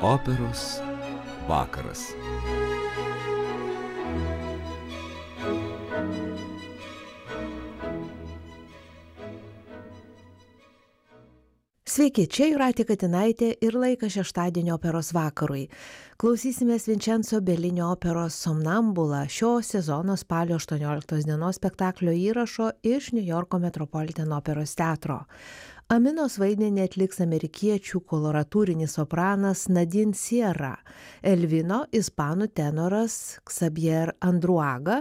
Operos vakaras. Sveiki, čia Jūratė Katinaitė ir laikas šeštadienio operos vakarui. Klausysimės Vincenzo Bellinio operos Somnambula šio sezono spalio 18 dienos spektaklio įrašo iš New Yorko Metropolitan operos teatro. Aminos vaidmenį atliks amerikiečių koloratūrinis sopranas Nadine Sierra, Elvino ispanų tenoras Xavier Andruaga,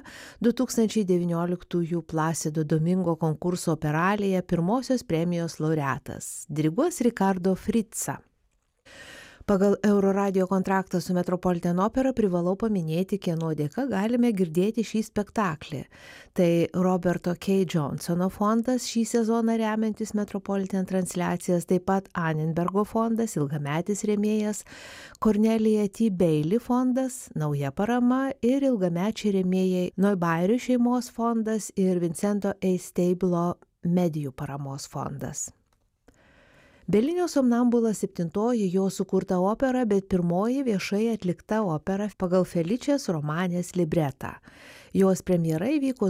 2019 Placido Domingo konkurso operalėje pirmosios premijos laureatas, diriguos Ricardo Frizza. Pagal Euroradio kontraktą su Metropolitan opera privalau paminėti, kieno dėka galime girdėti šį spektaklį. Tai Roberto K. Johnsono fondas šį sezoną remiantis Metropolitan transliacijas, taip pat Annenbergo fondas, ilgametis rėmėjas, Cornelia T. Bailey fondas, nauja parama ir ilgamečiai rėmėjai Neubauerių šeimos fondas ir Vincento A. Stabilo medijų paramos fondas. Bellinio Somnambula 7-oji jo sukurta opera, bet pirmoji viešai atlikta opera pagal Feličės romanės libretą. Jos premjera įvyko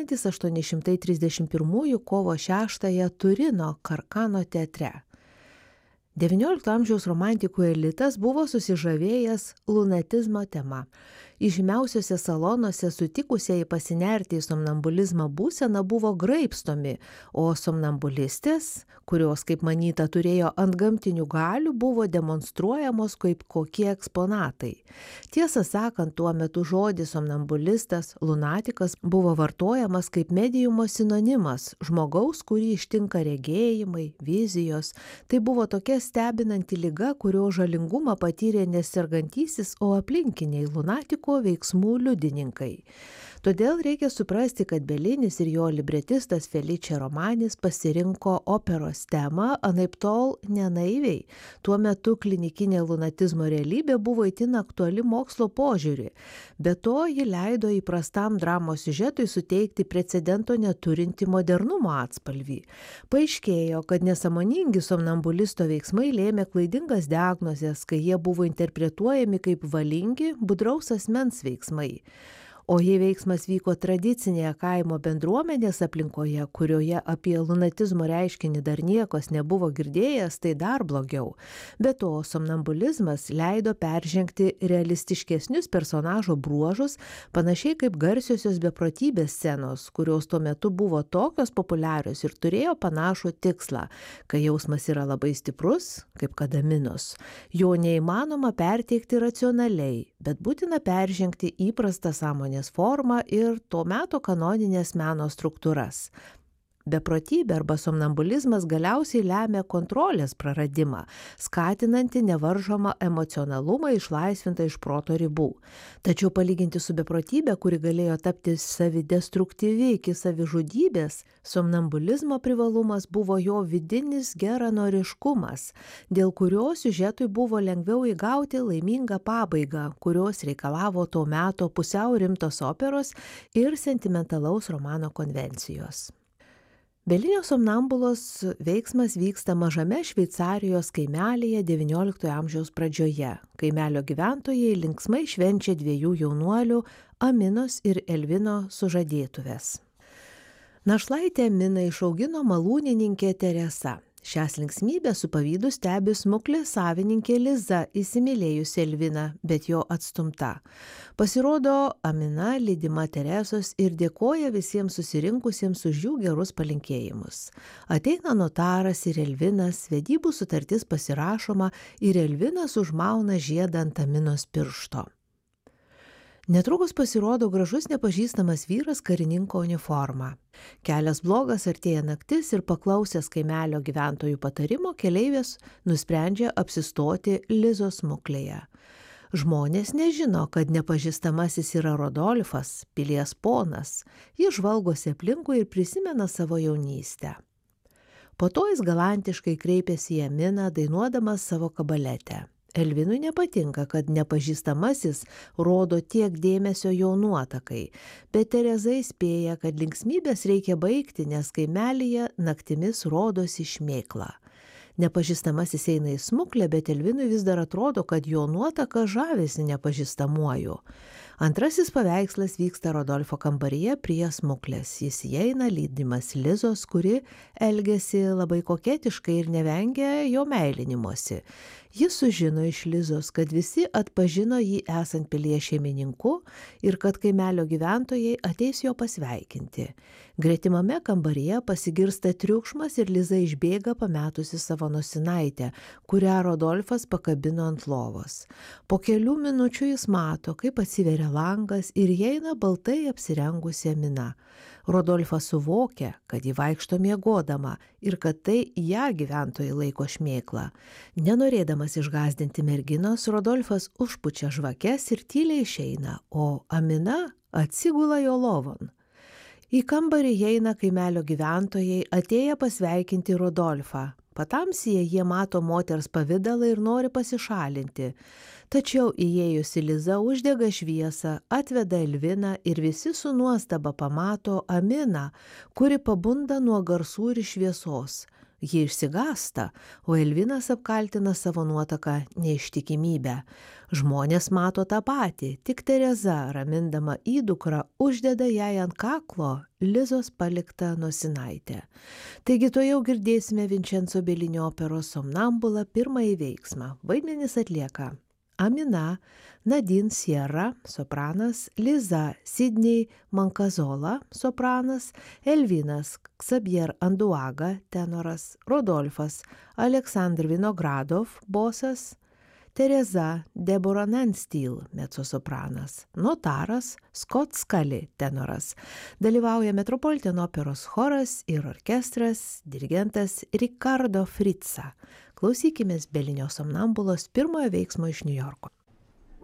1831 kovo 6 Turino Karkano teatre. XIX amžiaus romantikų elitas buvo susižavėjęs lunatizmo tema. Įžymiausiuose salonuose sutikusieji pasinerti į somnambulizmą būseną buvo graibstomi, o somnambulistės, kurios, kaip manyta, turėjo antgamtinių galių, buvo demonstruojamos kaip kokie eksponatai. Tiesą sakant, tuo metu žodis somnambulistas, lunatikas buvo vartojamas kaip mediumo sinonimas, žmogaus, kurį ištinka regėjimai, vizijos. Tai buvo tokia stebinanti liga, kurio žalingumą patyrė nesergantysis, o aplinkiniai lunatiko veiksmų liudininkai. Todėl reikia suprasti, kad Bellinis ir jo libretistas Feličė Romanis pasirinko operos temą anaiptol nenaiviai. Tuo metu klinikinė lunatizmo realybė buvo itin aktuali mokslo požiūrį. Be to, ji leido įprastam dramos siužetui suteikti precedento neturinti modernumo atspalvį. Paaiškėjo, kad nesąmoningi somnambulisto veiksmai lėmė klaidingas diagnozes, kai jie buvo interpretuojami kaip valingi, budraus asmens veiksmai. O jei veiksmas vyko tradicinėje kaimo bendruomenės aplinkoje, kurioje apie lunatizmo reiškinį dar niekas nebuvo girdėjęs, tai dar blogiau. Be to, somnambulizmas leido peržengti realistiškesnius personažo bruožus, panašiai kaip garsiosios beprotybės scenos, kurios tuo metu buvo tokios populiarios ir turėjo panašų tikslą, kai jausmas yra labai stiprus, kaip kad Aminos. Jo neįmanoma perteikti racionaliai, bet būtina peržengti įprastą sąmonės formą ir to meto kanoninės meno struktūras. Beprotybė arba somnambulizmas galiausiai lemia kontrolės praradimą, skatinantį nevaržomą emocionalumą išlaisvintą iš proto ribų. Tačiau palyginti su beprotybė, kuri galėjo tapti savidestruktyvi iki savižudybės, somnambulizmo privalumas buvo jo vidinis geranoriškumas, dėl kurio siužetui buvo lengviau įgauti laimingą pabaigą, kurios reikalavo to meto pusiau rimtos operos ir sentimentalaus romano konvencijos. Bellinio Somnambulos veiksmas vyksta mažame Šveicarijos kaimelėje XIX amžiaus pradžioje. Kaimelio gyventojai linksmai švenčia dviejų jaunuolių Aminos ir Elvino sužadėtuves. Našlaitę Aminą išaugino malūnininkė Teresa. Šias linksmybės su pavydu stebi smuklė savininkė Liza, įsimylėjusi Elviną, bet jo atstumta. Pasirodo, Amina lydima Teresos ir dėkoja visiems susirinkusiems už jų gerus palinkėjimus. Ateina notaras ir Elvinas, vedybų sutartis pasirašoma ir Elvinas užmauna žiedą ant Aminos piršto. Netrukus pasirodo gražus nepažįstamas vyras karininko uniforma. Kelias blogas, artėja naktis ir paklausęs kaimelio gyventojų patarimo, keleivės nusprendžia apsistoti Lizos smuklėje. Žmonės nežino, kad nepažįstamasis yra Rodolfas, pilies ponas. Jis žvalgosi aplinkui ir prisimena savo jaunystę. Po to jis galantiškai kreipėsi į Aminą, dainuodamas savo kabaletę. Elvinui nepatinka, kad nepažįstamasis rodo tiek dėmesio jo nuotakai, bet Tereza įspėja, kad linksmybės reikia baigti, nes kaimelyje naktimis rodosi šmėkla. Nepažįstamasis eina į smuklę, bet Elvinui vis dar atrodo, kad jo nuotaka žavisi nepažįstamuoju. Antrasis paveikslas vyksta Rodolfo kambaryje prie smuklės. Jis įeina lydimas Lizos, kuri elgiasi labai koketiškai ir nevengia jo meilinimosi. Jis sužino iš Lizos, kad visi atpažino jį esant pilies šeimininku ir kad kaimelio gyventojai ateis jo pasveikinti. Gretimame kambaryje pasigirsta triukšmas ir Liza išbėga pametusi savo nosinaitę, kurią Rodolfas pakabino ant lovos. Po kelių minučių jis mato, kaip atsiveria langas ir įeina baltai apsirengusi Amina. Rodolfas suvokia, kad ji vaikšto miegodama ir kad tai ją gyventojai laiko šmėklą. Nenorėdamas išgąsdinti merginos, Rodolfas užpučia žvakes ir tyliai išeina, o Amina atsigula jo lovon. Į kambarį įeina kaimelio gyventojai, atėję pasveikinti Rodolfą. Patamsyje jie mato moters pavidalą ir nori pasišalinti. Tačiau įėjusi Liza uždega šviesą, atveda Elviną ir visi su nuostaba pamato Aminą, kuri pabunda nuo garsų ir šviesos. Ji išsigąsta, o Elvinas apkaltina savo nuotaką neištikimybę. Žmonės mato tą patį, tik Tereza, ramindama įdukrą, uždeda jai ant kaklo Lizos paliktą nosinaitę. Taigi tuojau girdėsime Vinčenzo Belinio operos Somnambula pirmąjį veiksmą. Vaidmenis atlieka Amina, Nadine Sierra, sopranas, Liza Sidney Mancazola, sopranas, Elvinas Xavier Anduaga, tenoras, Rodolfas Aleksandr Vinogradov, bosas, Tereza Deborah Nansteel, mezzosopranas, notaras Scott Scully, tenoras. Dalyvauja Metropolitan operos choras ir orkestras, dirigentas Riccardo Frizza. Klausykimės Belinio Somnambulos pirmojo veiksmo iš Niujorko.